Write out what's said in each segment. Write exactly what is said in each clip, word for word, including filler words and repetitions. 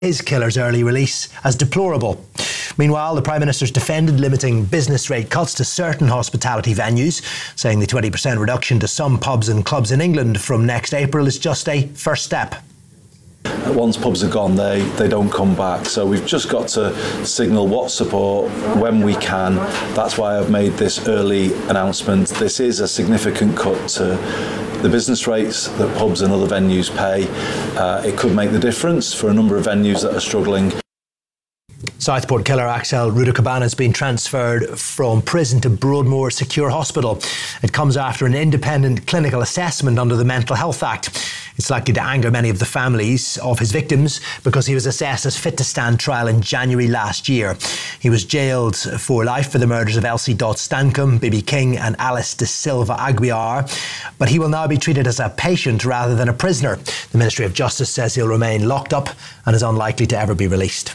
his killer's early release as deplorable. Meanwhile, the Prime Minister's defended limiting business rate cuts to certain hospitality venues, saying the twenty percent reduction to some pubs and clubs in England from next April is just a first step. Once pubs are gone, they, they don't come back. So we've just got to signal what support when we can. That's why I've made this early announcement. This is a significant cut to the business rates that pubs and other venues pay. Uh, it could make the difference for a number of venues that are struggling. Southport killer Axel Rudakabana has been transferred from prison to Broadmoor Secure Hospital. It comes after an independent clinical assessment under the Mental Health Act. It's likely to anger many of the families of his victims because he was assessed as fit to stand trial in January last year. He was jailed for life for the murders of Elsie Dot Stancombe, Bibi King and Alice de Silva Aguiar, but he will now be treated as a patient rather than a prisoner. The Ministry of Justice says he'll remain locked up and is unlikely to ever be released.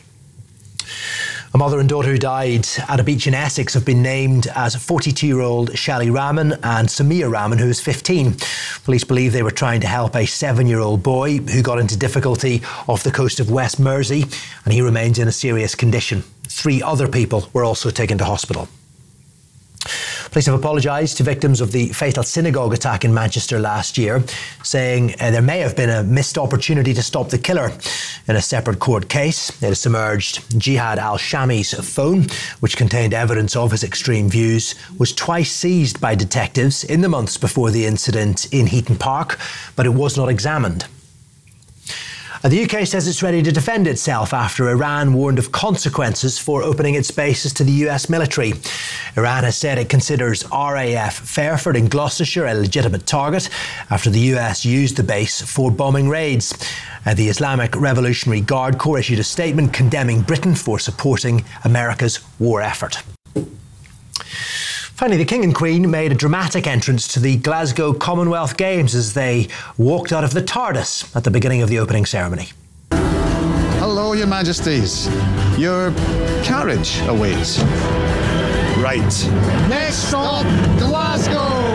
A mother and daughter who died at a beach in Essex have been named as forty-two-year-old Shelley Rahman and Samia Rahman, who is fifteen. Police believe they were trying to help a seven-year-old boy who got into difficulty off the coast of West Mersey, and he remains in a serious condition. Three other people were also taken to hospital. Police have apologised to victims of the fatal synagogue attack in Manchester last year, saying uh, there may have been a missed opportunity to stop the killer. In a separate court case, it has emerged Jihad al-Shami's phone, which contained evidence of his extreme views, was twice seized by detectives in the months before the incident in Heaton Park, but it was not examined. The U K says it's ready to defend itself after Iran warned of consequences for opening its bases to the U S military. Iran has said it considers R A F Fairford in Gloucestershire a legitimate target after the U S used the base for bombing raids. Uh, the Islamic Revolutionary Guard Corps issued a statement condemning Britain for supporting America's war effort. Finally, the King and Queen made a dramatic entrance to the Glasgow Commonwealth Games as they walked out of the TARDIS at the beginning of the opening ceremony. Hello, Your Majesties. Your carriage awaits. Right. Next stop, Glasgow.